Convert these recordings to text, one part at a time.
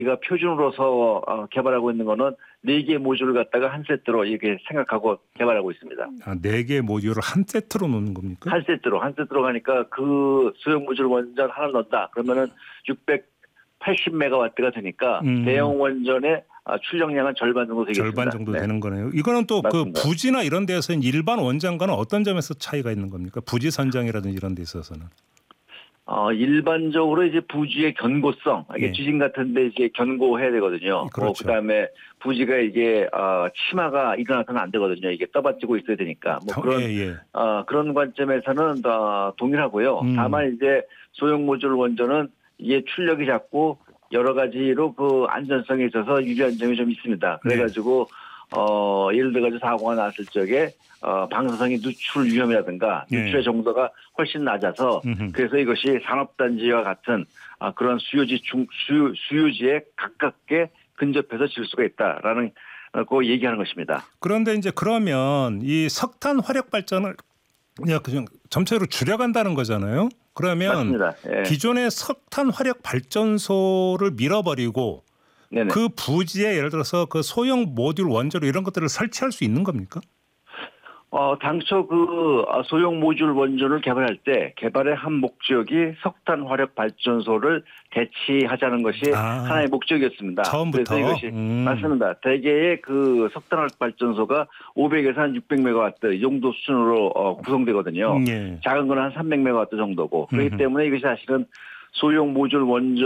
우리가 표준으로서 개발하고 있는 거는 4개 모듈을 갖다가 한 세트로 이렇게 생각하고 개발하고 있습니다. 4개 모듈을 한 세트로 놓는 겁니까? 한 세트로 가니까 그 소형 모듈 원전 하나 넣는다. 그러면은 680메가와트가 되니까 대형 원전의 출력량은 절반 정도 되겠습니다. 절반 정도 되는 거네요. 이거는 또 그 부지나 이런 데서는 일반 원전과는 어떤 점에서 차이가 있는 겁니까? 부지 선정이라든지 이런 데 있어서는. 일반적으로 이제 부지의 견고성, 이게 지진 같은데 이제 견고해야 되거든요. 그렇죠. 그다음에 부지가 이게 침하가 일어나서는 안 되거든요. 이게 떠받치고 있어야 되니까. 그런 관점에서는 동일하고요. 다만 이제 소형 모듈 원전은 이게 출력이 작고 여러 가지로 그 안전성에 있어서 유리한 점이 좀 있습니다. 그래가지고 예를 들어서 사고가 났을 적에 방사성이 누출 위험이라든가 누출의 정도가 훨씬 낮아서 그래서 이것이 산업단지와 같은 그런 수요지에 가깝게 근접해서 질 수가 있다라는 거 얘기하는 것입니다. 그런데 이제 그러면 이 석탄 화력 발전을 그냥 점차로 줄여간다는 거잖아요. 그러면 기존의 석탄 화력 발전소를 밀어버리고 네네. 그 부지에 예를 들어서 그 소형 모듈 원자로 이런 것들을 설치할 수 있는 겁니까? 당초 그 소형 모듈 원전을 개발할 때 개발의 한 목적이 석탄 화력 발전소를 대치하자는 것이 하나의 목적이었습니다. 처음부터. 그래서 이것이 맞습니다. 대개의 그 석탄 화력 발전소가 500에서 한 600메가와트 이 정도 수준으로 구성되거든요. 작은 건 한 300메가와트 정도고 그렇기 때문에 이것이 사실은 소형 모듈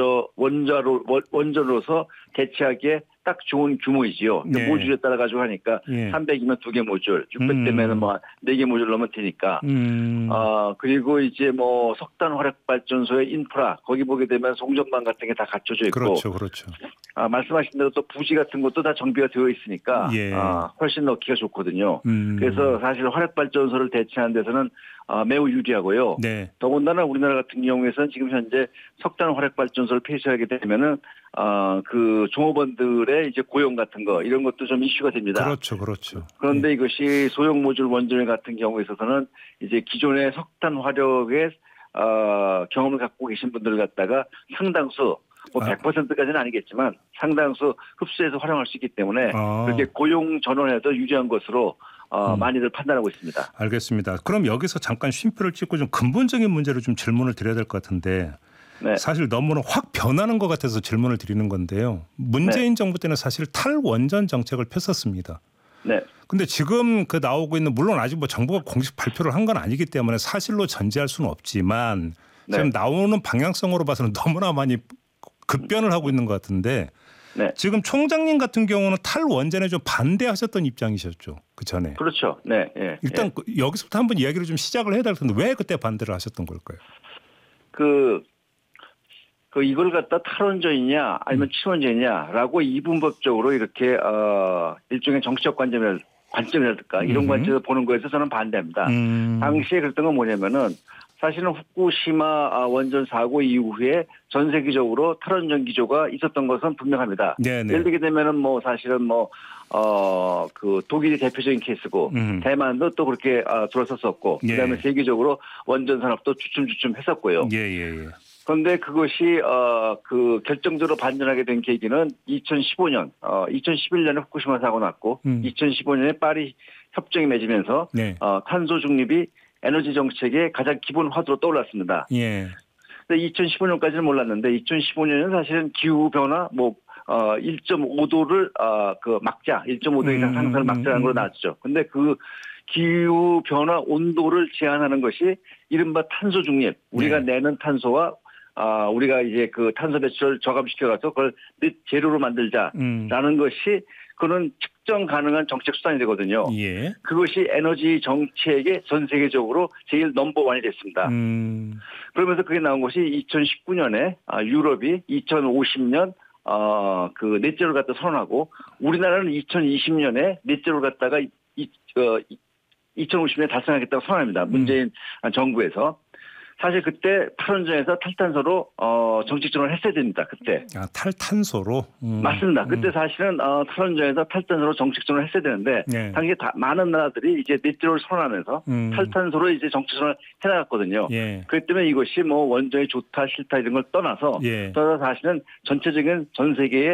원전으로서 대체하기에 딱 좋은 규모이지요. 모듈에 따라 가지고 하니까 300이면 2개 모듈, 600대면 뭐 4개 모듈 넣으면 되니까. 그리고 이제 뭐 석탄 화력 발전소의 인프라 거기 보게 되면 송전망 같은 게 다 갖춰져 있고. 그렇죠. 말씀하신 대로 또 부지 같은 것도 다 정비가 되어 있으니까 훨씬 넣기가 좋거든요. 그래서 사실 화력 발전소를 대체하는 데서는 매우 유리하고요. 더군다나 우리나라 같은 경우에서는 지금 현재 석탄 화력 발전소를 폐쇄하게 되면은 그 종업원들의 이제 고용 같은 거 이런 것도 좀 이슈가 됩니다. 그렇죠. 그런데 이것이 소형 모듈 원전 같은 경우에 있어서는 이제 기존의 석탄 화력의 경험을 갖고 계신 분들을 갖다가 상당수 뭐 100%까지는 아니겠지만 상당수 흡수해서 활용할 수 있기 때문에 그렇게 고용 전환에도 유리한 것으로 많이들 판단하고 있습니다. 알겠습니다. 그럼 여기서 잠깐 쉼표를 찍고 좀 근본적인 문제를 좀 질문을 드려야 될 것 같은데 사실 너무나 확 변하는 것 같아서 질문을 드리는 건데요. 문재인 정부 때는 사실 탈원전 정책을 폈었습니다. 근데 지금 그 나오고 있는 물론 아직 뭐 정부가 공식 발표를 한 건 아니기 때문에 사실로 전제할 수는 없지만 지금 나오는 방향성으로 봐서는 너무나 많이 급변을 하고 있는 것 같은데 지금 총장님 같은 경우는 탈원전에 좀 반대하셨던 입장이셨죠. 그 전에. 그렇죠. 일단 여기서부터 한번 이야기를 좀 시작을 해야 될 텐데 왜 그때 반대를 하셨던 걸까요? 이걸 갖다 탈원전이냐 아니면 친원전이냐라고 이분법적으로 이렇게 일종의 정치적 관점이랄까 이런 관점에서 보는 거에서 저는 반대합니다. 당시에 그랬던 건 뭐냐면은 사실은 후쿠시마 원전 사고 이후에 전 세계적으로 탈원전 기조가 있었던 것은 분명합니다. 예를 들게 되면은 뭐 사실은 그 독일이 대표적인 케이스고 대만도 또 그렇게 들어섰었고 그다음에 세계적으로 원전 산업도 주춤주춤 했었고요. 그런데 그것이 그 결정적으로 반전하게 된 계기는 2015년, 2011년에 후쿠시마 사고 났고 2015년에 파리 협정이 맺으면서 탄소 중립이 에너지 정책의 가장 기본 화두로 떠올랐습니다. 근데 2015년까지는 몰랐는데 2015년은 사실은 기후 변화 1.5도를 막자, 1.5도 이상 상승을 막자라는 걸로 나왔죠. 근데 그 기후 변화 온도를 제한하는 것이 이른바 탄소 중립, 우리가 내는 탄소와 우리가 이제 그 탄소 배출을 저감시켜가지고 그걸 재료로 만들자라는 것이 그는 측정 가능한 정책 수단이 되거든요. 그것이 에너지 정책의 전 세계적으로 제일 넘버원이 됐습니다. 그러면서 그게 나온 것이 2019년에 유럽이 2050년 그 넷제로를 갖다 선언하고 우리나라는 2020년에 넷제로를 갖다가 2050년에 달성하겠다고 선언합니다. 문재인 정부에서. 사실 그때 탈원전에서 탈탄소로 정책적으로 했어야 됩니다. 그때. 아, 탈탄소로? 맞습니다. 그때 사실은 탈원전에서 탈탄소로 정책적으로 했어야 되는데 네. 당시에 많은 나라들이 이제 넷제로를 선언하면서 탈탄소로 이제 정책적으로 해나갔거든요. 예. 그렇기 때문에 이것이 뭐 원전이 좋다 싫다 이런 걸 떠나서 예. 사실은 전체적인 전 세계의